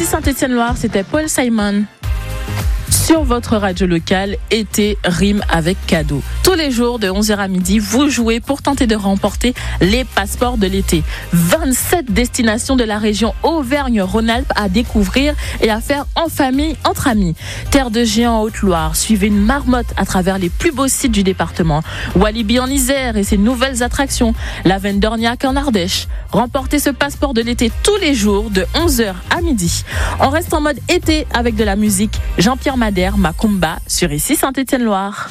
Ici Saint-Étienne-Loire, c'était Paul Simon. Sur votre radio locale, été rime avec cadeau. Tous les jours de 11h à midi, vous jouez pour tenter de remporter les passeports de l'été. 27 destinations de la région Auvergne-Rhône-Alpes à découvrir et à faire en famille, entre amis. Terre de Géant en Haute-Loire, suivez une marmotte à travers les plus beaux sites du département. Walibi en Isère et ses nouvelles attractions. La Veine d'Orniac en Ardèche. Remportez ce passeport de l'été tous les jours de 11h à midi. On reste en mode été avec de la musique. Jean-Pierre Madère, Macumba, sur Ici Saint-Étienne-Loire.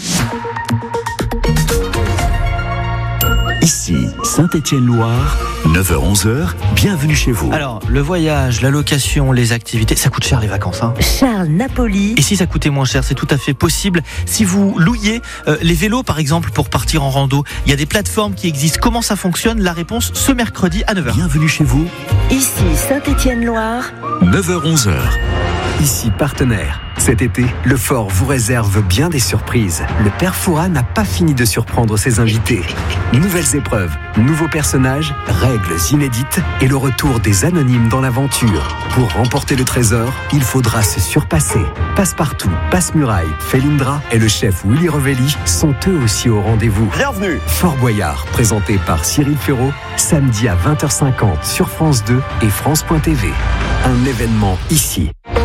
Ici Saint-Étienne-Loire, 9h-11h, bienvenue chez vous. Alors, le voyage, la location, les activités, ça coûte cher les vacances, hein. Charles Napoli. Et si ça coûtait moins cher, c'est tout à fait possible. Si vous louiez les vélos, par exemple, pour partir en rando, il y a des plateformes qui existent. Comment ça fonctionne? La réponse ce mercredi à 9h. Bienvenue chez vous. Ici Saint-Étienne-Loire. 9h-11h. Ici partenaire. Cet été, le Fort vous réserve bien des surprises. Le Père Fouras n'a pas fini de surprendre ses invités. Nouvelles épreuves, nouveaux personnages, règles inédites et le retour des anonymes dans l'aventure. Pour remporter le trésor, il faudra se surpasser. Passepartout, Passe-Muraille, Felindra et le chef Willy Revelli sont eux aussi au rendez-vous. Bienvenue. Fort Boyard, présenté par Cyril Ferraud, samedi à 20h50 sur France 2 et France.tv. Un événement ici.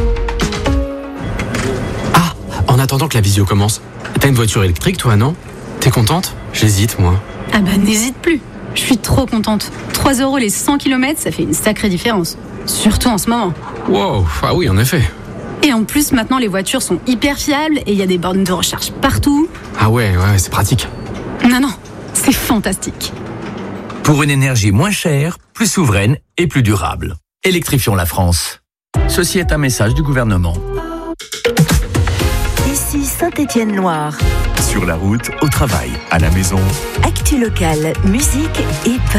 En attendant que la visio commence, t'as une voiture électrique toi, non? T'es contente? J'hésite moi. Ah bah n'hésite plus, je suis trop contente. 3 € les 100 km, ça fait une sacrée différence. Surtout en ce moment. Wow, ah oui en effet. Et en plus maintenant les voitures sont hyper fiables et il y a des bornes de recharge partout. Ah ouais, c'est pratique. Non, c'est fantastique. Pour une énergie moins chère, plus souveraine et plus durable. Électrifions la France. Ceci est un message du gouvernement. Ici Saint-Étienne-Loire. Sur la route, au travail, à la maison. Actu locale, musique et